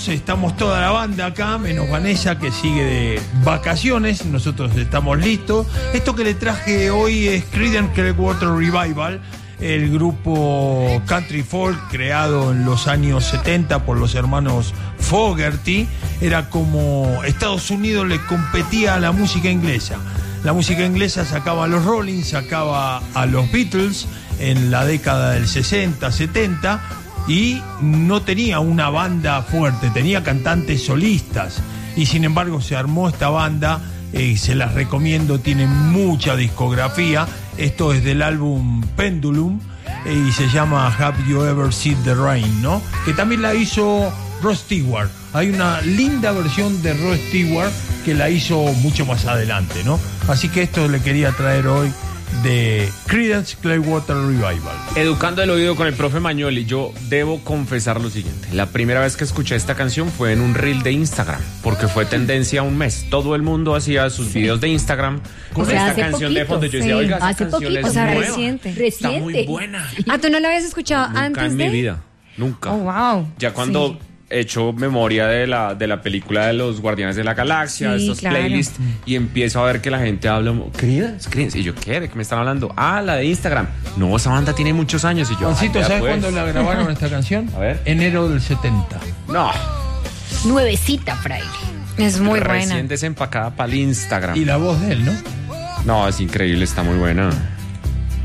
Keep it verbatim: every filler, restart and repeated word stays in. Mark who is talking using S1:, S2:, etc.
S1: Estamos toda la banda acá, menos Vanessa que sigue de vacaciones. Nosotros estamos listos. Esto que le traje hoy es Creedence Clearwater Revival, el grupo country folk creado en los años setenta por los hermanos Fogerty. Era como Estados Unidos le competía a la música inglesa. La música inglesa sacaba a los Rolling, sacaba a los Beatles en la década del sesenta, setenta, y no tenía una banda fuerte, tenía cantantes solistas, y sin embargo se armó esta banda. Eh, se las recomiendo, tiene mucha discografía. Esto es del álbum Pendulum, eh, y se llama Have You Ever Seen the Rain, ¿no? Que también la hizo Rod Stewart. Hay una linda versión de Rod Stewart que la hizo mucho más adelante, ¿no? Así que esto le quería traer hoy de Creedence Clearwater Revival.
S2: Educando el oído con el profe Magnoli. Yo debo confesar lo siguiente: la primera vez que escuché esta canción fue en un reel de Instagram, porque fue tendencia un mes. Todo el mundo hacía sus sí. videos de Instagram con o sea, esta canción poquito, de fondo. Yo decía, sí. oiga, esa
S3: hace
S2: canción
S3: poquito,
S2: es
S3: o sea,
S2: nueva.
S3: reciente,
S2: Está
S3: reciente.
S2: muy buena.
S3: Ah, ¿tú no la habías escuchado
S2: Nunca
S3: antes
S2: en
S3: de?
S2: mi vida, nunca.
S3: Oh, wow.
S2: Ya cuando
S3: sí.
S2: he hecho memoria de la, de la película de los Guardianes de la Galaxia,
S3: sí,
S2: estos
S3: claro.
S2: playlists, y empiezo a ver que la gente habla, Creedence, Creedence, y yo, ¿qué? ¿De qué me están hablando? Ah, la de Instagram. No, esa banda tiene muchos años, y yo,
S1: Juancito,
S2: ah,
S1: ¿sabes
S2: pues.
S1: cuándo la grabaron esta canción?
S2: A ver.
S1: Enero del setenta.
S2: No.
S3: Nuevecita, fraile. Es muy buena.
S2: Recién desempacada para el Instagram.
S1: Y la voz de él, ¿no?
S2: No, es increíble, está muy buena.